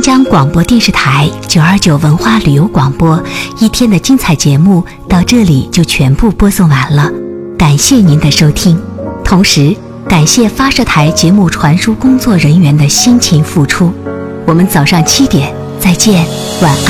新疆广播电视台929文化旅游广播一天的精彩节目到这里就全部播送完了，感谢您的收听，同时感谢发射台节目传输工作人员的辛勤付出。我们早上7点再见，晚安。